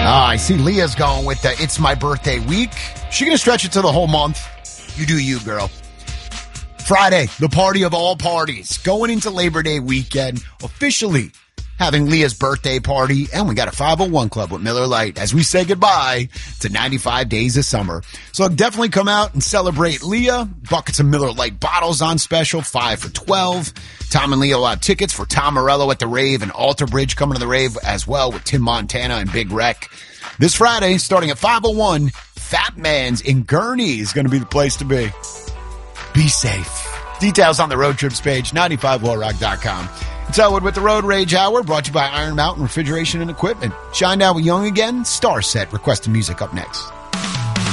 I see Leah's going with the It's My Birthday Week. She going to stretch it to the whole month. You do you, girl. Friday, the party of all parties. Going into Labor Day weekend, officially having Leah's birthday party. And we got a 501 club with Miller Lite as we say goodbye to 95 days of summer. So definitely come out and celebrate Leah. Buckets of Miller Lite bottles on special, 5 for $12. Tom and Leah will have tickets for Tom Morello at the rave and Alter Bridge coming to the rave as well with Tim Montana and Big Wreck. This Friday, starting at 501, Fat Man's in Gurney is going to be the place to be. Be safe. Details on the road trips page, 95wallrock.com. It's Elwood with the Road Rage Hour, brought to you by Iron Mountain Refrigeration and Equipment. Shine down with Young again. Star Set requesting music up next.